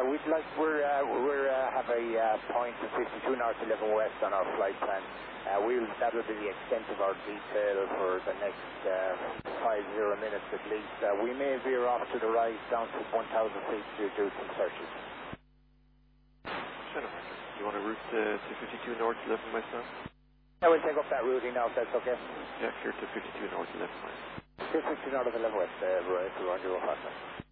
we're have a point of 52 north 11 west on our flight plan. That will be the extent of our detail for the next 50 minutes at least. We may veer off to the right down to 1,000 feet to do some searches. Do you want to route to 52 north 11 west now? Yeah, we'll take up that routing now if that's okay. Yeah, clear to 52 north 11 west. 52 north 11 west, right, to Roger O'Farrell.